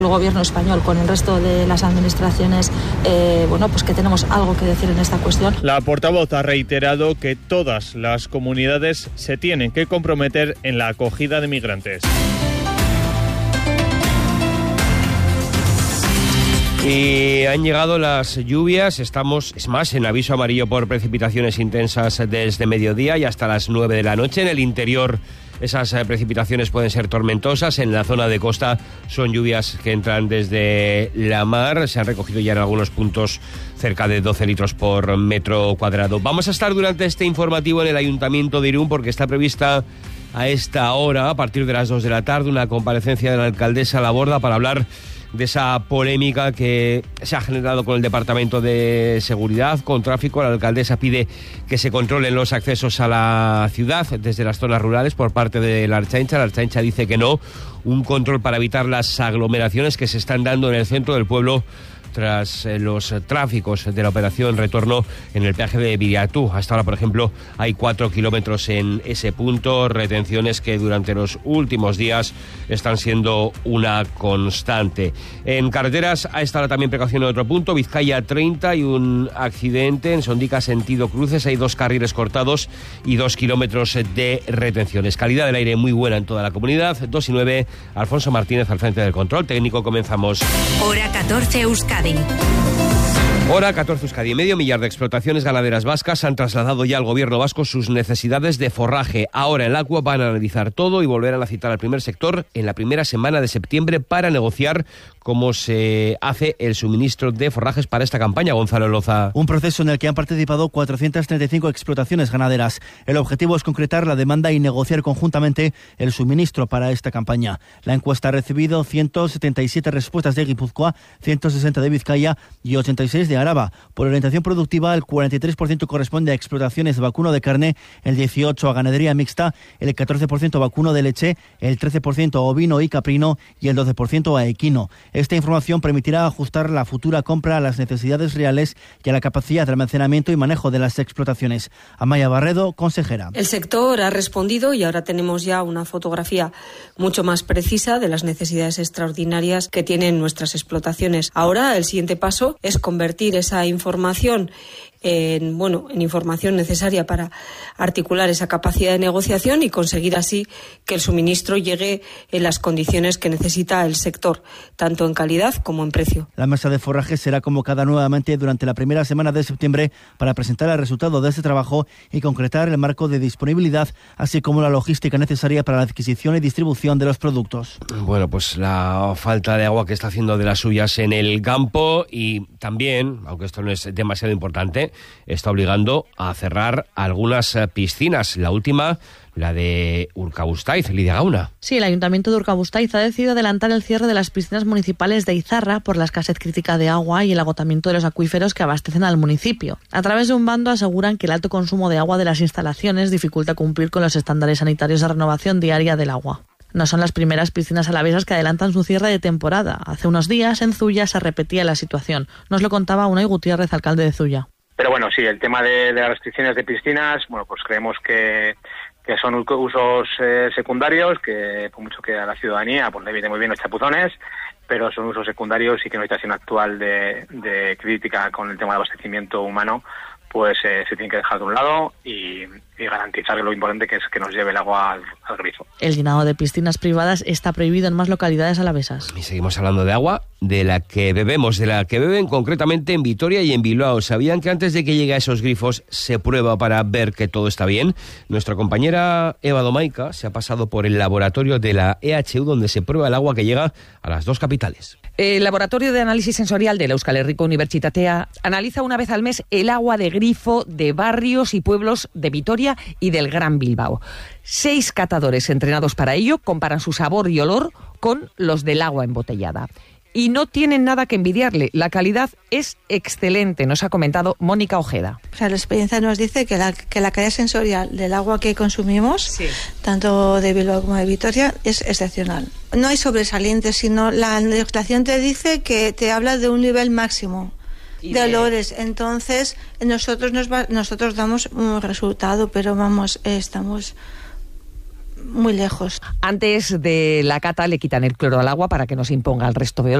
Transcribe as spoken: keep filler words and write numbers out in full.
El gobierno español con el resto de las administraciones, eh, bueno, pues que tenemos algo que decir en esta cuestión. La portavoz ha reiterado que todas las comunidades se tienen que comprometer en la acogida de migrantes. Y han llegado las lluvias, estamos, es más, en aviso amarillo por precipitaciones intensas desde mediodía y hasta las nueve de la noche. En el interior esas precipitaciones pueden ser tormentosas, en la zona de costa son lluvias que entran desde la mar, se han recogido ya en algunos puntos cerca de doce litros por metro cuadrado. Vamos a estar durante este informativo en el Ayuntamiento de Irún porque está prevista a esta hora, a partir de las dos de la tarde, una comparecencia de la alcaldesa Laborda para hablar de esa polémica que se ha generado con el Departamento de Seguridad, con tráfico. La alcaldesa pide que se controlen los accesos a la ciudad desde las zonas rurales por parte de la Ertzaintza. La Ertzaintza dice que no, un control para evitar las aglomeraciones que se están dando en el centro del pueblo tras eh, los tráficos de la operación retorno en el peaje de Viriatú. Hasta ahora, por ejemplo, hay cuatro kilómetros en ese punto, retenciones que durante los últimos días están siendo una constante. En carreteras, a esta hora también precaución en otro punto, Vizcaya treinta y un accidente en Sondica sentido cruces, hay dos carriles cortados y dos kilómetros de retenciones. Calidad del aire muy buena en toda la comunidad. Dos y nueve, Alfonso Martínez al frente del control técnico. Comenzamos. Hora catorce, Euskadi. Hora catorce, Euskadi. Medio millar de explotaciones ganaderas vascas han trasladado ya al gobierno vasco sus necesidades de forraje. Ahora en Lakua van a analizar todo y volverán a citar al primer sector en la primera semana de septiembre para negociar cómo se hace el suministro de forrajes para esta campaña. Gonzalo Loza. Un proceso en el que han participado cuatrocientas treinta y cinco explotaciones ganaderas. El objetivo es concretar la demanda y negociar conjuntamente el suministro para esta campaña. La encuesta ha recibido ciento setenta y siete respuestas de Guipúzcoa, ciento sesenta de Vizcaya y ochenta y seis de Araba. Por orientación productiva, el cuarenta y tres por ciento corresponde a explotaciones de vacuno de carne, el dieciocho por ciento a ganadería mixta, el catorce por ciento a vacuno de leche, el trece por ciento a ovino y caprino y el doce por ciento a equino. Esta información permitirá ajustar la futura compra a las necesidades reales y a la capacidad de almacenamiento y manejo de las explotaciones. Amaya Barredo, consejera. El sector ha respondido y ahora tenemos ya una fotografía mucho más precisa de las necesidades extraordinarias que tienen nuestras explotaciones. Ahora el siguiente paso es convertir esa información en, bueno, en información necesaria para articular esa capacidad de negociación y conseguir así que el suministro llegue en las condiciones que necesita el sector, tanto en calidad como en precio. La mesa de forraje será convocada nuevamente durante la primera semana de septiembre para presentar el resultado de este trabajo y concretar el marco de disponibilidad, así como la logística necesaria para la adquisición y distribución de los productos. Bueno, pues la falta de agua que está haciendo de las suyas en el campo y también, aunque esto no es demasiado importante, está obligando a cerrar algunas piscinas. La última, la de Urkabustaiz, Lidia Gauna. Sí, el Ayuntamiento de Urkabustaiz ha decidido adelantar el cierre de las piscinas municipales de Izarra por la escasez crítica de agua y el agotamiento de los acuíferos que abastecen al municipio. A través de un bando aseguran que el alto consumo de agua de las instalaciones dificulta cumplir con los estándares sanitarios de renovación diaria del agua. No son las primeras piscinas alavesas que adelantan su cierre de temporada. Hace unos días en Zuya se repetía la situación. Nos lo contaba Unai Gutiérrez, alcalde de Zuya. Pero bueno, sí, el tema de, de las restricciones de piscinas, bueno, pues creemos que, que son usos eh, secundarios, que por mucho que a la ciudadanía pues le viene muy bien los chapuzones, pero son usos secundarios y que en una situación actual de, de crítica con el tema de abastecimiento humano, pues eh, se tiene que dejar de un lado y, y garantizar lo importante que es que nos lleve el agua al, al grifo. El llenado de piscinas privadas está prohibido en más localidades alavesas. Y seguimos hablando de agua, de la que bebemos, de la que beben concretamente en Vitoria y en Bilbao. ¿Sabían que antes de que llegue a esos grifos se prueba para ver que todo está bien? Nuestra compañera Eva Domaica se ha pasado por el laboratorio de la E H U donde se prueba el agua que llega a las dos capitales. El Laboratorio de Análisis Sensorial de la Euskal Herriko Unibertsitatea analiza una vez al mes el agua de grifo de barrios y pueblos de Vitoria y del Gran Bilbao. Seis catadores entrenados para ello comparan su sabor y olor con los del agua embotellada. Y no tienen nada que envidiarle. La calidad es excelente, nos ha comentado Mónica Ojeda. O sea, la experiencia nos dice que la, que la calidad sensorial del agua que consumimos, sí, tanto de Bilbao como de Vitoria, es excepcional. No hay sobresalientes, sino la legislación te dice que te habla de un nivel máximo de, de olores. Entonces, nosotros nos va, nosotros damos un resultado, pero vamos, estamos muy lejos. Antes de la cata le quitan el cloro al agua para que no se imponga al resto de